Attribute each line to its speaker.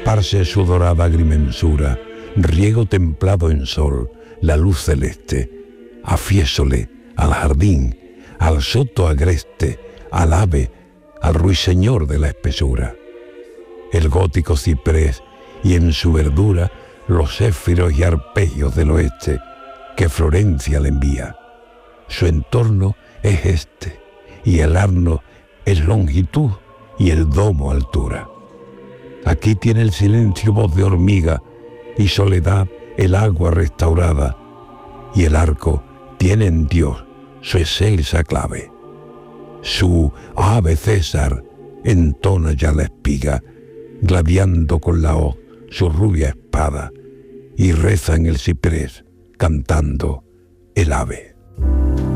Speaker 1: esparce su dorada agrimensura, riego templado en sol, la luz celeste, afiésole al jardín, al soto agreste, al ave, al ruiseñor de la espesura. El gótico ciprés y en su verdura los céfiros y arpegios del oeste que Florencia le envía. Su entorno es este, y el arno es longitud y el domo altura. Aquí tiene el silencio voz de hormiga y soledad el agua restaurada, y el arco tiene en Dios su excelsa clave. Su ave César entona ya la espiga, gladiando con la hoz su rubia espada, y reza en el ciprés cantando el ave.